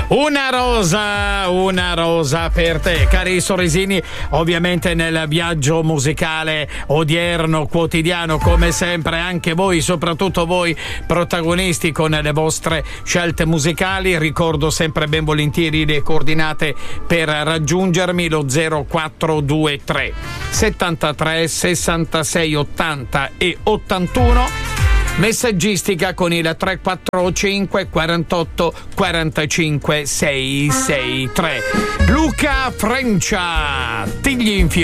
Una rosa per te, cari sorrisini, ovviamente nel viaggio musicale odierno, quotidiano, come sempre anche voi, soprattutto voi protagonisti con le vostre scelte musicali. Ricordo sempre ben volentieri le coordinate per raggiungermi: lo 0423 73 66 80 e 81, messaggistica con il 345 48 45 663. Luca Frencia, Tigli in fiore.